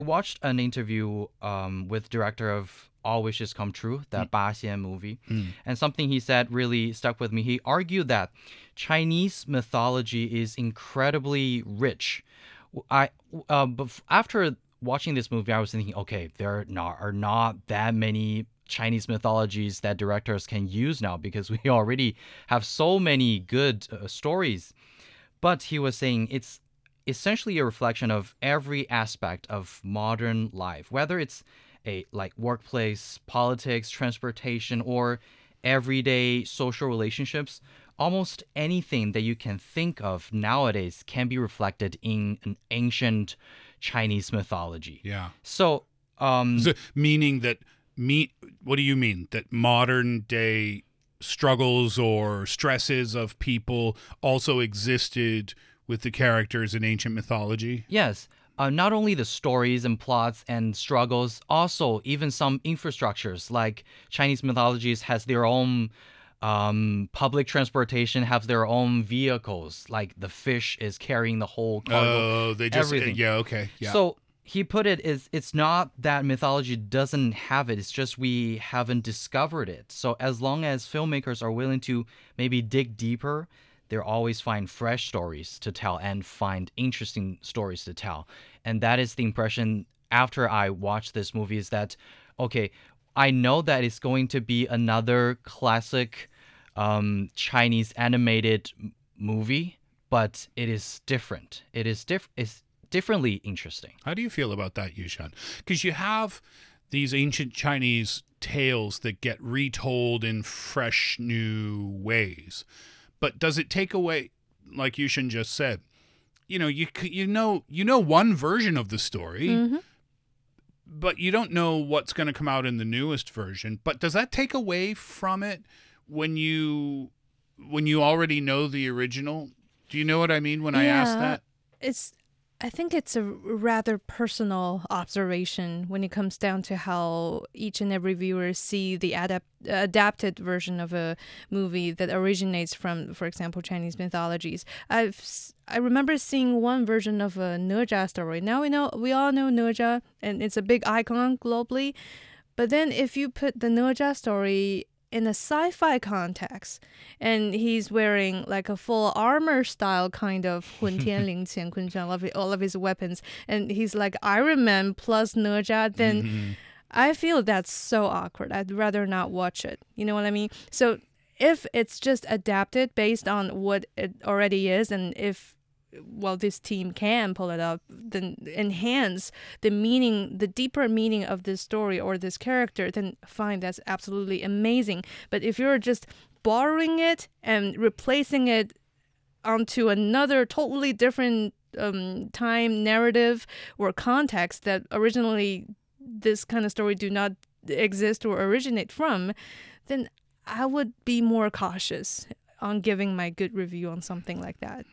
watched an interview with director of All Wishes Come True, that Ba Xian movie, and something he said really stuck with me. He argued that Chinese mythology is incredibly rich. After watching this movie, I was thinking, okay, are not that many Chinese mythologies that directors can use now because we already have so many good stories. But he was saying it's essentially a reflection of every aspect of modern life, whether it's a like workplace, politics, transportation, or everyday social relationships. Almost anything that you can think of nowadays can be reflected in an ancient Chinese mythology. Yeah. So, So, meaning that what do you mean? That modern day struggles or stresses of people also existed with the characters in ancient mythology? yes, not only the stories and plots and struggles, also even some infrastructures like Chinese mythologies has their own public transportation, have their own vehicles. Like the fish is carrying the whole cargo, Oh, they just everything. yeah, okay. Yeah. So he put it is it's not that mythology doesn't have it, it's just we haven't discovered it. So as long as filmmakers are willing to maybe dig deeper, they'll always find fresh stories to tell and find interesting stories to tell. And that is the impression after I watched this movie is that okay, I know that it's going to be another classic Chinese animated movie, but it is different. It's differently interesting. How do you feel about that, Yushan? Because you have these ancient Chinese tales that get retold in fresh new ways. But does it take away, like Yushan just said, you know one version of the story, but you don't know what's going to come out in the newest version. But does that take away from it when you already know the original? Do you know what I mean when I ask that? I think it's a rather personal observation when it comes down to how each and every viewer see the adapted version of a movie that originates from, for example, Chinese mythologies. I remember seeing one version of a Ne Zha story. Now we all know Ne Zha, and it's a big icon globally. But then if you put the Ne Zha story in a sci-fi context, and he's wearing like a full armor style kind of 混天绫乾坤圈, all of his weapons, and he's like Iron Man plus Ne Zha, then I feel that's so awkward. I'd rather not watch it. You know what I mean? So if it's just adapted based on what it already is, and if this team can pull it up, then enhance the meaning, the deeper meaning of this story or this character, then fine, that's absolutely amazing. But if you're just borrowing it and replacing it onto another totally different time narrative or context that originally this kind of story do not exist or originate from, then I would be more cautious on giving my good review on something like that.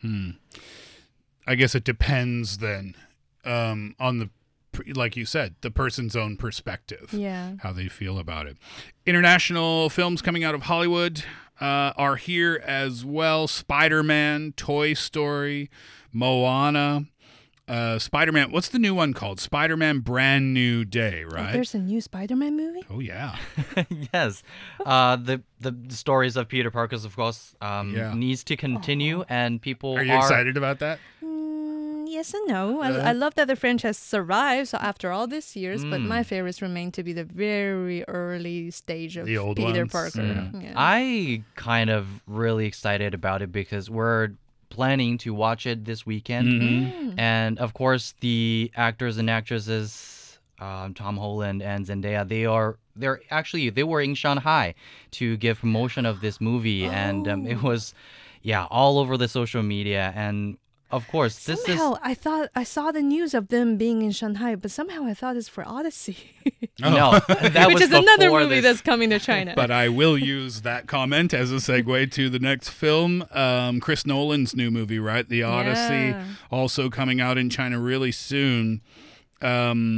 I guess it depends then on the, like you said, the person's own perspective, how they feel about it. International films coming out of Hollywood are here as well. Spider-Man, Toy Story, Moana, Spider-Man. What's the new one called? Spider-Man Brand New Day, right? Oh, there's a new Spider-Man movie? Oh, yeah. Yes. The stories of Peter Parker's, of course, needs to continue, and people are you excited about that? Yes and no. I love that the franchise survives after all these years, but my favorites remain to be the very early stage of the old Peter ones. Parker. Yeah. I kind of really excited about it because we're planning to watch it this weekend. And of course, the actors and actresses, Tom Holland and Zendaya, they were in Shanghai to give promotion of this movie, and it was all over the social media. And of course, somehow I thought I saw the news of them being in Shanghai, but somehow I thought it's for Odyssey. No, that which was is another before movie that's coming to China. But I will use that comment as a segue to the next film, Chris Nolan's new movie, right? The Odyssey, also coming out in China really soon.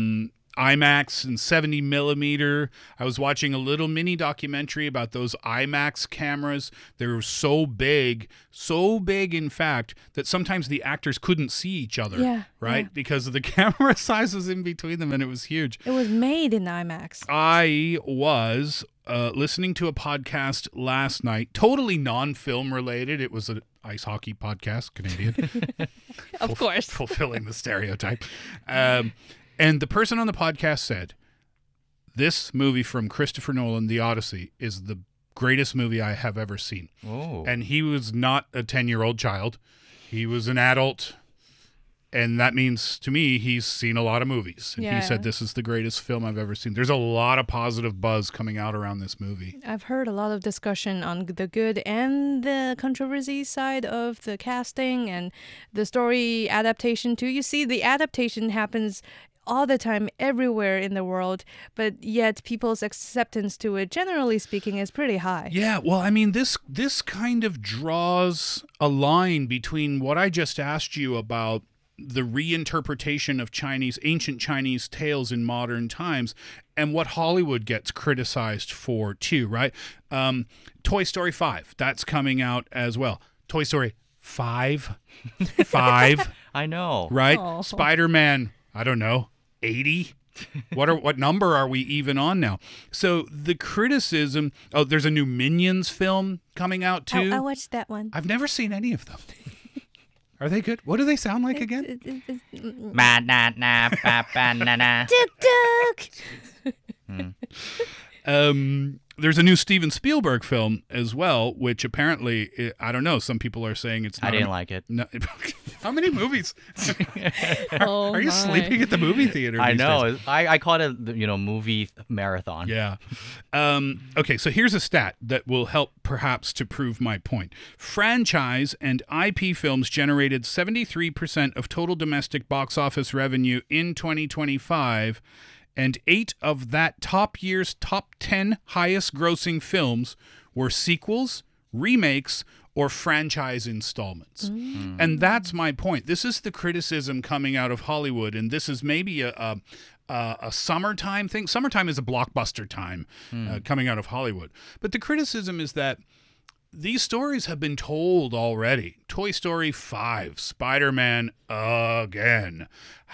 IMAX and 70 millimeter. I was watching a little mini documentary about those IMAX cameras. They were so big in fact, that sometimes the actors couldn't see each other, Yeah, right? yeah. Because of the camera sizes in between them, and it was huge. It was made in IMAX. I was listening to a podcast last night, totally non-film related. It was an ice hockey podcast, Canadian. Of course. Fulfilling the stereotype. And the person on the podcast said, this movie from Christopher Nolan, The Odyssey, is the greatest movie I have ever seen. Oh. And he was not a 10-year-old child. He was an adult. And that means to me, he's seen a lot of movies. And Yeah. he said, this is the greatest film I've ever seen. There's a lot of positive buzz coming out around this movie. I've heard a lot of discussion on the good and the controversy side of the casting and the story adaptation too. You see, the adaptation happens all the time everywhere in the world, but yet people's acceptance to it, generally speaking, is pretty high. Yeah, well, I mean, this kind of draws a line between what I just asked you about the reinterpretation of ancient Chinese tales in modern times and what Hollywood gets criticized for too, right? Toy Story 5, that's coming out as well. Toy Story 5, I know. right? Aw. Spider-Man, I don't know, 80? What number are we even on now? So the criticism, there's a new Minions film coming out too. I watched that one. I've never seen any of them. Are they good? What do they sound like again? Ma na na ba ba na na. Tuk tuk. There's a new Steven Spielberg film as well, which apparently, I don't know, some people are saying it's not. I didn't like it. No, how many movies? Oh, Are you my. sleeping at the movie theater? I these know. days? I called it, movie marathon. Yeah. Okay, so here's a stat that will help perhaps to prove my point. Franchise and IP films generated 73% of total domestic box office revenue in 2025, and 8 of that top year's top 10 highest grossing films were sequels, remakes, or franchise installments. And that's my point. This is the criticism coming out of Hollywood, and this is maybe a summertime thing. Summertime is a blockbuster time coming out of Hollywood. But the criticism is that these stories have been told already. Toy Story 5, Spider-Man again.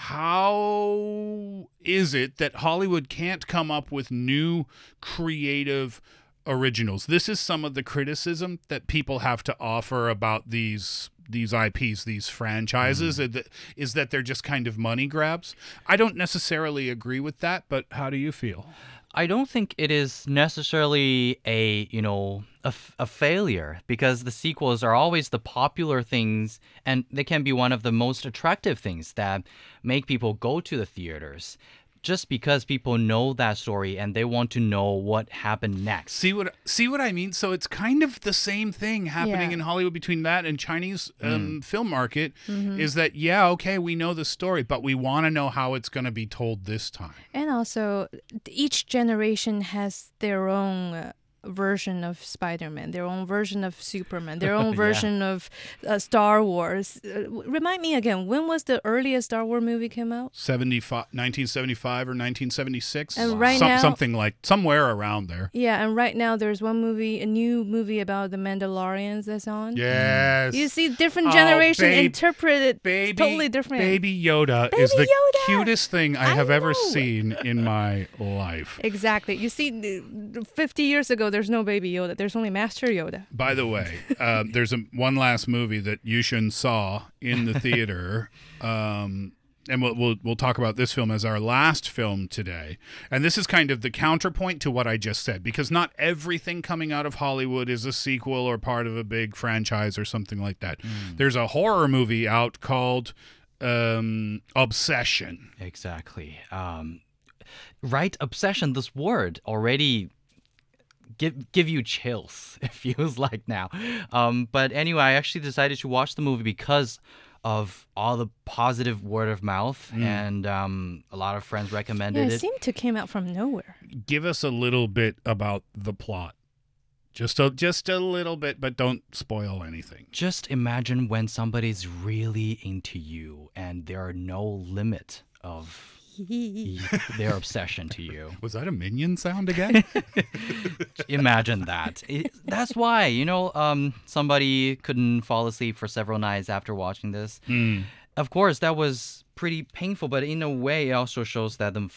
How is it that Hollywood can't come up with new creative originals? This is some of the criticism that people have to offer about these IPs, these franchises, is that they're just kind of money grabs. I don't necessarily agree with that, but how do you feel? I don't think it is necessarily a failure, because the sequels are always the popular things, and they can be one of the most attractive things that make people go to the theaters, just because people know that story and they want to know what happened next. See what I mean? So it's kind of the same thing happening Yeah. in Hollywood between that and Chinese film market, is that, okay, we know the story, but we want to know how it's going to be told this time. And also, each generation has their own version of Spider-Man, their own version of Superman, their own Yeah. version of Star Wars. Remind me again, when was the earliest Star Wars movie came out? 1975 or 1976? And right now- something like somewhere around there. Yeah, and right now there's one movie, a new movie about the Mandalorians that's on. Yes. You see, different Oh, generation babe- interpret it Baby, totally different. Baby Yoda is Baby the Yoda! cutest thing I I have ever know. seen in my life. Exactly. You see, 50 years ago, there's no Baby Yoda. There's only Master Yoda. By the way, there's one last movie that Yushin saw in the theater, and we'll talk about this film as our last film today. And this is kind of the counterpoint to what I just said, because not everything coming out of Hollywood is a sequel or part of a big franchise or something like that. There's a horror movie out called Obsession. Exactly. Right, obsession, this word already give you chills, it feels like now. But anyway, I actually decided to watch the movie because of all the positive word of mouth, and a lot of friends Yeah, recommended it it. seemed to came out from nowhere. Give us a little bit about the plot. Just a little bit, but don't spoil anything. Just imagine when somebody's really into you and there are no limit of their obsession to you. Was that a minion sound again? Imagine that. That's why, somebody couldn't fall asleep for several nights after watching this. Of course, that was pretty painful, but in a way, it also shows that the